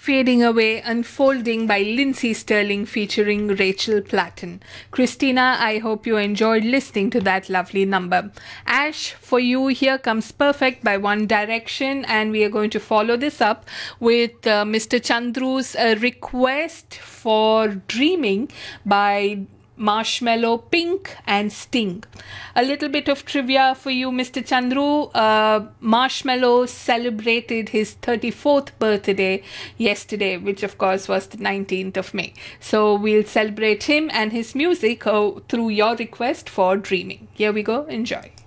Fading Away Unfolding by Lindsey Sterling featuring Rachel Platten. Christina, I hope you enjoyed listening to that lovely number. Ash, for you, here comes Perfect by One Direction, and we are going to follow this up with Mr. Chandru's request for Dreaming by Marshmello, Pink, and Sting. A little bit of trivia for you, Mr. Chandru. Marshmello celebrated his 34th birthday yesterday, which of course was the 19th of May. So we'll celebrate him and his music through your request for Dreaming. Here we go. Enjoy.